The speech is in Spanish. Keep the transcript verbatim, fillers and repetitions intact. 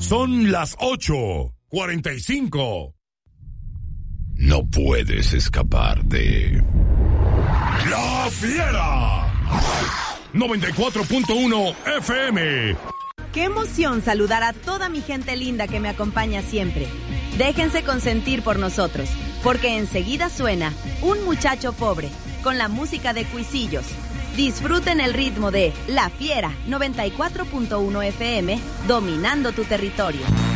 Son las ocho cuarenta y cinco. No puedes escapar de La Fiera. noventa y cuatro punto uno F M. Qué emoción saludar a toda mi gente linda que me acompaña siempre. Déjense consentir por nosotros, porque enseguida suena Un Muchacho Pobre, con la música de Cuisillos. Disfruten el ritmo de La Fiera, noventa y cuatro punto uno F M, dominando tu territorio.